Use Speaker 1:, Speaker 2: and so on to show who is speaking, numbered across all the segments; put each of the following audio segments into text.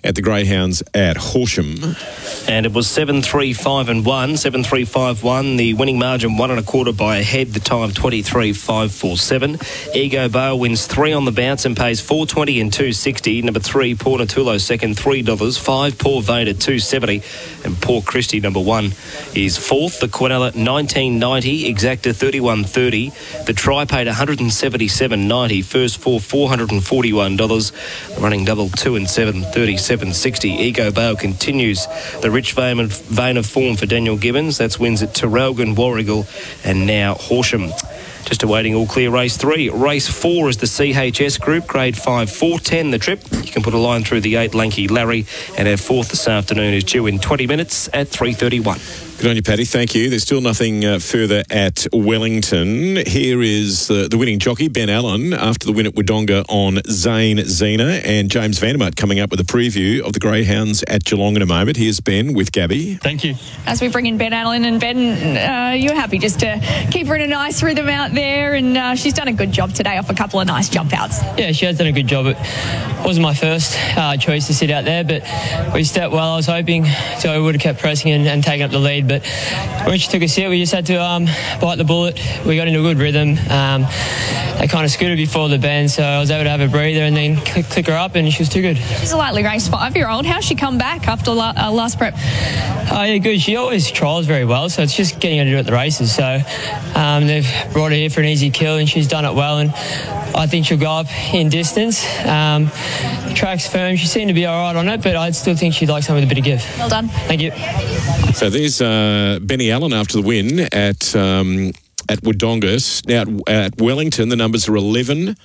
Speaker 1: at the Greyhounds at Horsham.
Speaker 2: And it was 7-3-5-1. 7-3-5-1. The winning margin 1.25 by a head. The time 23-5-4-7. Ego Bale wins 3 on the bounce and pays $4.20 and $2.60. Number 3, Paul Natulo second, $3. 5, Paul Vader, $2.70. And Paul Christie, number 1, is 4th. The Quinella, $19.90. Exacta, $31.30. The Try paid $177.90. First 4, $441. The running double 2 and 7, $37.60. Ego Bale continues the rich vein of form for Daniel Gibbons. That's wins at Terrelgan, Warrigal and now Horsham. Just awaiting all clear race 3. Race 4 is the CHS group, grade 5, 4:10 the trip. You can put a line through the 8 Lanky Larry, and our 4th this afternoon is due in 20 minutes at 3:31.
Speaker 1: Good on you, Paddy. Thank you. There's still nothing further at Wellington. Here is the winning jockey, Ben Allen, after the win at Wodonga on Zane Zena, and James Vandermart coming up with a preview of the Greyhounds at Geelong in a moment. Here's Ben with Gabby.
Speaker 3: Thank you.
Speaker 4: As we bring in Ben Allen, and Ben, you're happy just to keep her in a nice rhythm out there, and she's done a good job today off a couple of nice jump outs.
Speaker 3: Yeah, she has done a good job. It wasn't my first choice to sit out there, but we stepped well. I was hoping so we would have kept pressing and taking up the lead, but when she took a sit, we just had to bite the bullet. We got into a good rhythm. They kind of scooted before the bend, so I was able to have a breather and then click her up, and she was too good.
Speaker 4: She's a lightly raced 5-year-old. How's she come back after last prep?
Speaker 3: Yeah, good. She always trials very well, so it's just getting her to do it at the races. So they've brought her here for an easy kill, and she's done it well, and I think she'll go up in distance. The track's firm. She seemed to be all right on it, but I still think she'd like something with a bit of give.
Speaker 4: Well done.
Speaker 3: Thank you.
Speaker 1: So there's Benny Allen after the win at Wodonga. Now at Wellington, the numbers are 11,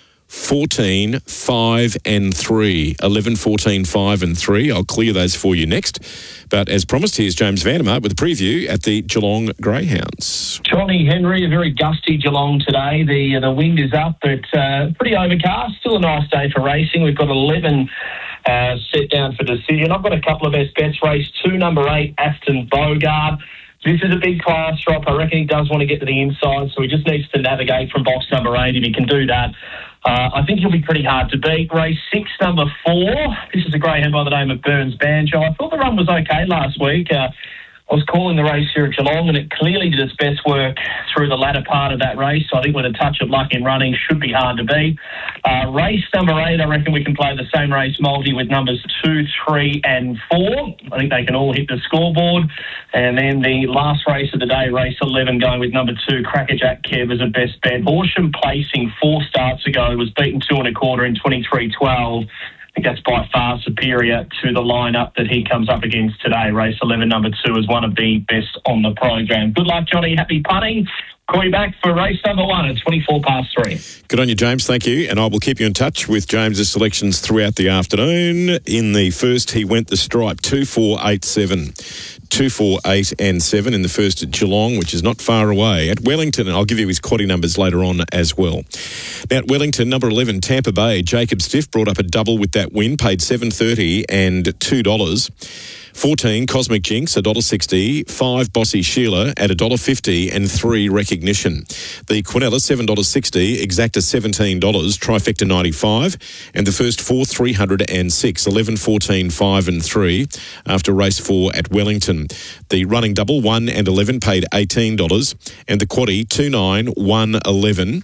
Speaker 1: 14, 5 and 3. 11, 14, 5 and 3. I'll clear those for you next. But as promised, here's James Vandermart with a preview at the Geelong Greyhounds.
Speaker 5: Johnny Henry, a very gusty Geelong today. The wind is up, but pretty overcast. Still a nice day for racing. We've got 11 set down for decision. I've got a couple of best bets. Race 2, number 8, Aston Bogart. This is a big class drop. I reckon he does want to get to the inside, so he just needs to navigate from box number 8. If he can do that, I think he'll be pretty hard to beat. Race 6, number 4. This is a greyhound by the name of Burns Banjo. I thought the run was okay last week. I was calling the race here at Geelong, and it clearly did its best work through the latter part of that race. So I think with a touch of luck in running, should be hard to beat. Race number 8, I reckon we can play the same race multi with numbers 2, 3 and 4. I think they can all hit the scoreboard. And then the last race of the day, race 11, going with number 2, Crackerjack Kev as a best bet. Horsham placing 4 starts ago, was beaten 2 1/4 in 23-12. I think that's by far superior to the lineup that he comes up against today. Race 11, number 2, is one of the best on the program. Good luck, Johnny. Happy punting. Call you back for race number 1 at 3.
Speaker 1: Good on you, James. Thank you. And I will keep you in touch with James's selections throughout the afternoon. In the first, he went the stripe 2, 4, 8, 7. 2, 4, 8 and 7 in the first at Geelong, which is not far away. At Wellington, and I'll give you his quaddie numbers later on as well. Now at Wellington, number 11, Tampa Bay, Jacob Stiff brought up a double with that win, paid $7.30 and $2. 14, Cosmic Jinx, $1.60. 5, Bossy Sheila at $1.50 and 3, Recognition. The Quinella, $7.60. Exacta, $17. Trifecta, $95. And the first 4, $306. 11, 14, 5 and 3 after race 4 at Wellington. The running double, 1 and 11, paid $18. And the quaddie, 2, 9, 1, 11.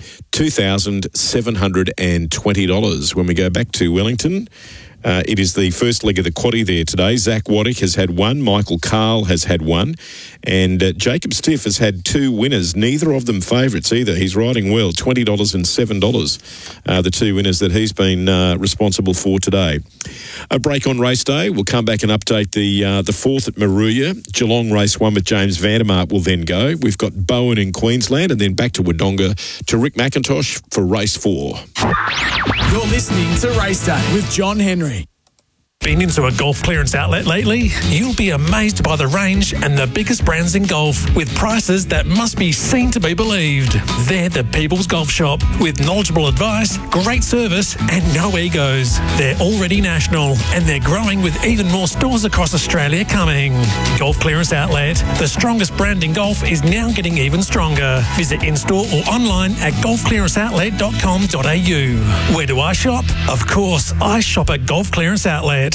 Speaker 1: $2,720. When we go back to Wellington, it is the first leg of the quaddie there today. Zach Waddick has had 1, Michael Carl has had 1, and Jacob Stiff has had 2 winners, neither of them favourites either. He's riding well, $20 and $7, the 2 winners that he's been responsible for today. A break on race day. We'll come back and update the 4th at Moruya. Geelong race 1 with James Vandermart will then go. We've got Bowen in Queensland, and then back to Wodonga to Rick McIntosh for race 4.
Speaker 6: You're listening to Race Day with John Henry.
Speaker 7: Been into a golf clearance outlet lately? You'll be amazed by the range and the biggest brands in golf with prices that must be seen to be believed. They're the People's Golf Shop with knowledgeable advice, great service and no egos. They're already national and they're growing with even more stores across Australia coming. Golf Clearance Outlet, the strongest brand in golf, is now getting even stronger. Visit in-store or online at golfclearanceoutlet.com.au. Where do I shop? Of course, I shop at Golf Clearance Outlet.